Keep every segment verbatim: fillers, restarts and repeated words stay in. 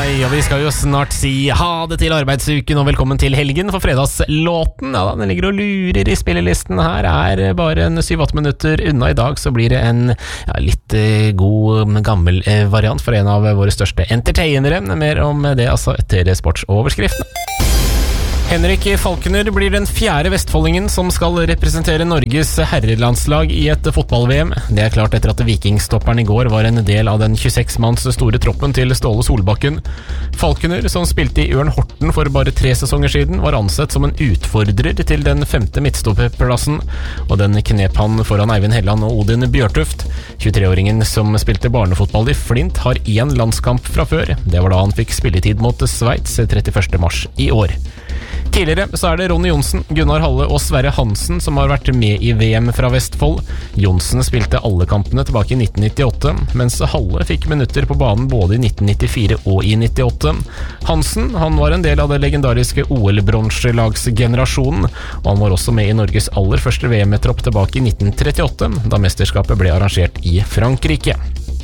Hei, og vi skal jo snart si ha det til arbeidsuken og velkommen til helgen, for fredagslåten, ja, den ligger og lurer i spillelisten her, er bare en syv-åtte minutter unna. I dag så blir det en ja, litt eh, god, gammel eh, variant for en av våre største entertainere. Mer om det altså etter sportsoverskriftene. Henrik Falkner blir den fjerde vestfoldingen som skal representere Norges herrelandslag i et fotball-V M. Det er klart etter at vikingstopperen i går var en del av den tjueseks manns store troppen til Ståle Solbakken. Falkner, som spilte i Ørn Horten for bare tre sesonger siden, var ansett som en utfordrer til den femte midtstopperplassen, og den knep han foran Eivind Helland og Odin Bjørtuft. tjuetre-åringen som spilte barnefotball i Flint har én landskamp fra før. Det var da han fikk spilletid mot Sveits trettiførste mars i år. Tidligere så er det Ronny Johnsen, Gunnar Halle og Sverre Hansen som har vært med i V M fra Vestfold. Johnsen spilte alle kampene tilbake i nitten nittiåtte, mens Halle fikk minutter på banen både i nitten nittifire og i nittiåtte. Hansen, han var en del av det legendariske O L-bronselagsgenerasjonen, og han var også med i Norges aller første V M-tropp tilbake i nitten trettiåtte, da mesterskapet ble arrangert i Frankrike.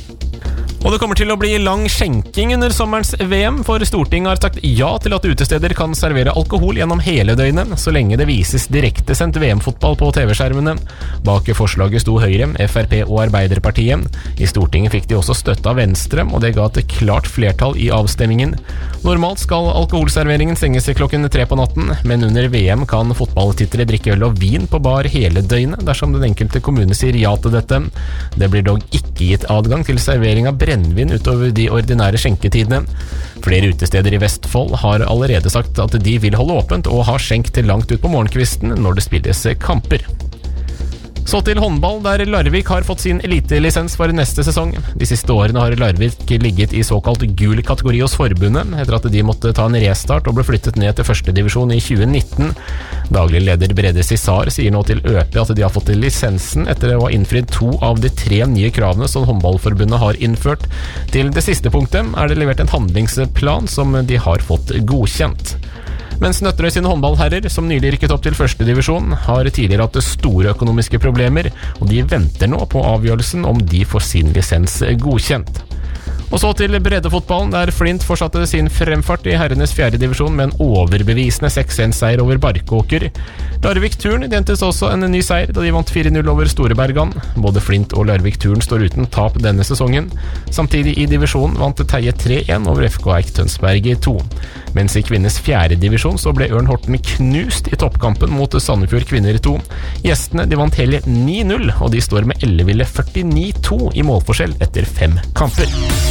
Og det kommer til å bli lang skjenking under sommerens V M, for Stortinget har sagt ja til at utesteder kan servere alkohol gjennom hele døgnet, så lenge det vises direktesendt V M-fotball på T V-skjermene. Bak forslaget sto Høyre, F R P og Arbeiderpartiet. I Stortinget fikk de også støtte av Venstre, og det ga et klart flertall i avstemmingen. Normalt skal alkoholserveringen stenges klokken tre på natten, men under V M kan fotballtittere drikke øl og vin på bar hele døgnet, dersom den enkelte kommune sier ja til dette. Det blir dog ikke gitt adgang til servering av brennvin utover de ordinære skjenketidene. Flere utesteder i Vestfold har allerede sagt at de vil holde åpent og ha skjenk til langt ut på morgenkvisten når det spilles kamper. Så til håndball, der Larvik har fått sin elitelisens for neste sesong. De siste årene har Larvik ligget i såkalt gul kategori hos forbundet, etter at de måtte ta en restart og ble flyttet ned til første divisjon i tjue nitten. Daglig leder Brede Cissar sier nå til Ø P at de har fått lisensen etter å ha innfridd to av de tre nye kravene som håndballforbundet har innført. Til det siste punktet er det levert en handlingsplan som de har fått godkjent. Mens Nøtterøy sine håndballherrer, som nylig rykket opp til første divisjon, har tidligere hatt store økonomiske problemer, og de venter nå på avgjørelsen om de får sin lisens godkjent. Og så til breddefotballen, der Flint fortsatte sin fremfart i herrenes fjerde divisjon med en overbevisende seks-en-seier over Barkåker. Larvik Turn hentet også en ny seier da de vant fire null over Storebergan. Både Flint og Larvik Turn står uten tap denne sesongen. Samtidig i divisjonen vant Teie tre-en over F K Eik Tønsberg to. Mens i kvinnes fjerde divisjon så ble Ørn Horten knust i toppkampen mot Sandefjord Kvinner to. Gjestene de vant hele ni null, og de står med elleville førtini to i målforskjell etter fem kamper.